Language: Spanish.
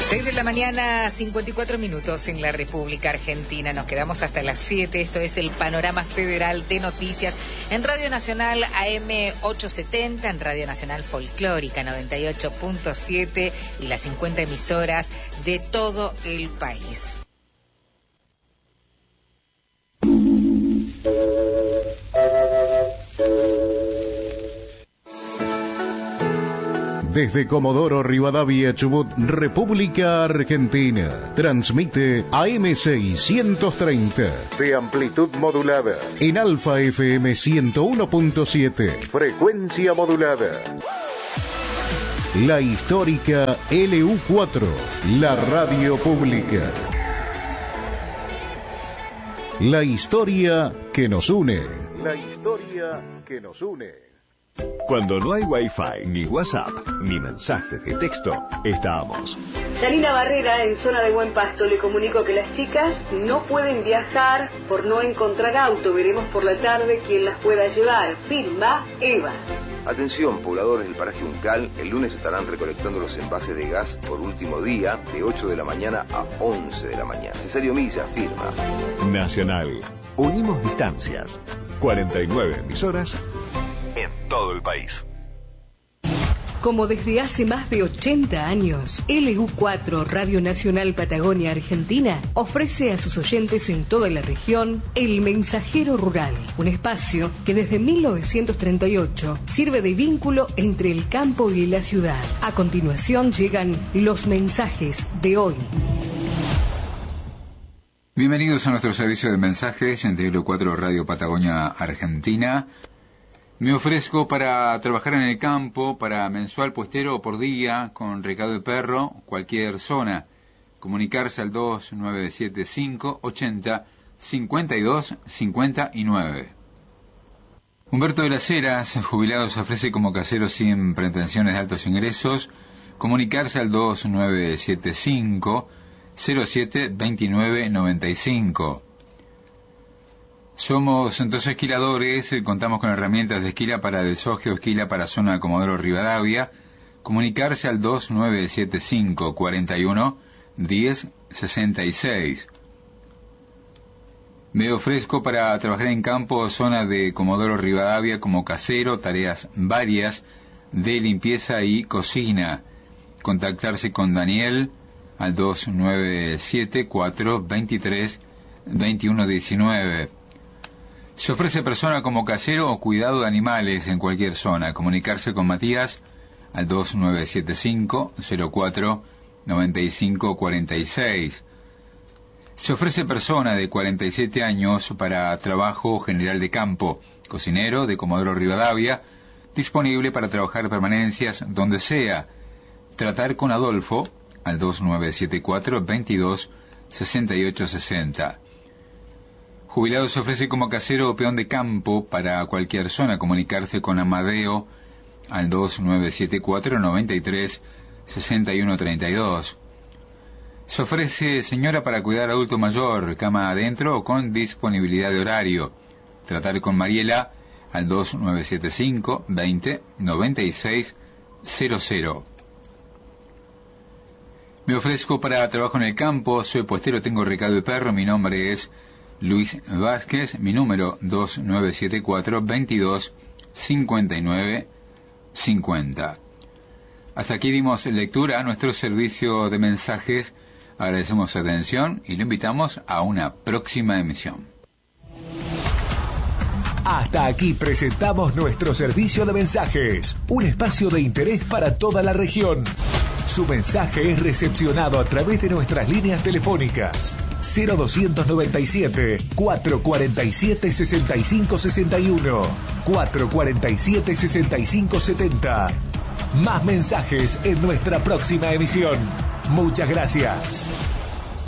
6 de la mañana, 54 minutos en la República Argentina. Nos quedamos hasta las 7. Esto es el Panorama Federal de Noticias en Radio Nacional AM 870, en Radio Nacional Folclórica 98.7 y las 50 emisoras de todo el país. Desde Comodoro Rivadavia, Chubut, República Argentina. Transmite AM630 de amplitud modulada en Alfa FM 101.7, frecuencia modulada. La histórica LU4, la radio pública. La historia que nos une. La historia que nos une. Cuando no hay Wi-Fi, ni WhatsApp, ni mensajes de texto, estamos. Yanina Barrera, en zona de Buen Pasto, le comunico que las chicas no pueden viajar por no encontrar auto. Veremos por la tarde quién las pueda llevar. Firma Eva. Atención, pobladores del paraje Uncal, el lunes estarán recolectando los envases de gas por último día, de 8 de la mañana a 11 de la mañana. Cesario Milla, firma. Nacional. Unimos distancias. 49 emisoras en todo el país. Como desde hace más de 80 años, LU4 Radio Nacional Patagonia Argentina ofrece a sus oyentes en toda la región El Mensajero Rural, un espacio que desde 1938 sirve de vínculo entre el campo y la ciudad. A continuación llegan los mensajes de hoy. Bienvenidos a nuestro servicio de mensajes en LU4 Radio Patagonia Argentina. Me ofrezco para trabajar en el campo, para mensual puestero o por día, con recado de perro, cualquier zona. Comunicarse al 2975 80 52 59. Humberto de las Heras, jubilado, se ofrece como casero sin pretensiones de altos ingresos. Comunicarse al 2975 07 29 95. Somos entonces esquiladores, contamos con herramientas de esquila para desoje o esquila para zona de Comodoro Rivadavia. Comunicarse al 2975 41 10 66. Me ofrezco para trabajar en campo, zona de Comodoro Rivadavia, como casero, tareas varias de limpieza y cocina. Contactarse con Daniel al 2974 23 21 19. Se ofrece persona como casero o cuidado de animales en cualquier zona. Comunicarse con Matías al 2975 04 95 46. Se ofrece persona de 47 años para trabajo general de campo, cocinero de Comodoro Rivadavia, disponible para trabajar permanencias donde sea. Tratar con Adolfo al 2974 22 68 60. Jubilado se ofrece como casero o peón de campo para cualquier zona. Comunicarse con Amadeo al 2974 93 61 32. Se ofrece señora para cuidar adulto mayor, cama adentro o con disponibilidad de horario. Tratar con Mariela al 2975 20 96 00. Me ofrezco para trabajo en el campo, soy puestero, tengo recado de perro, mi nombre es Luis Vázquez, mi número 2974 22 59 50. Hasta aquí dimos lectura a nuestro servicio de mensajes. Agradecemos su atención y lo invitamos a una próxima emisión. Hasta aquí presentamos nuestro servicio de mensajes, un espacio de interés para toda la región. Su mensaje es recepcionado a través de nuestras líneas telefónicas 0297 447 6561, 447 6570. Más mensajes en nuestra próxima emisión. Muchas gracias.